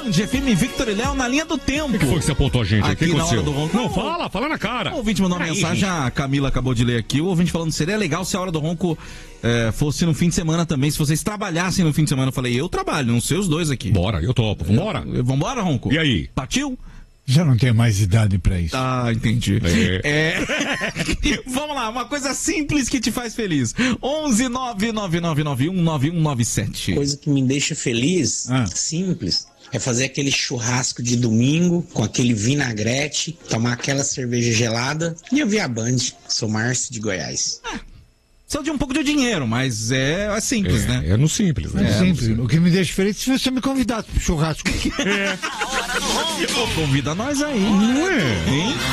Band FM, Victor e Léo na linha do tempo. O que foi que você apontou a gente? Aqui O que na hora aconteceu? do ronco. Não, fala na cara. O ouvinte mandou uma mensagem, a Camila acabou de ler aqui, o ouvinte falando, seria legal se a hora do ronco fosse no fim de semana também, se vocês trabalhassem no fim de semana. Eu falei, eu trabalho, não sei os dois aqui. Bora, eu topo, vambora. Vambora, ronco? E aí? Partiu? Já não tenho mais idade pra isso. Ah, entendi. Vamos lá, uma coisa simples que te faz feliz. 11-99991-9197. Coisa que me deixa feliz, simples, é fazer aquele churrasco de domingo com aquele vinagrete, tomar aquela cerveja gelada e ouvir a Band. Sou Márcio de Goiás. Só de um pouco de dinheiro, mas é simples, né? É no simples, né? É simples. O que me deixa feliz é se você me convidasse pro churrasco. Convida nós aí. Não é? Hein?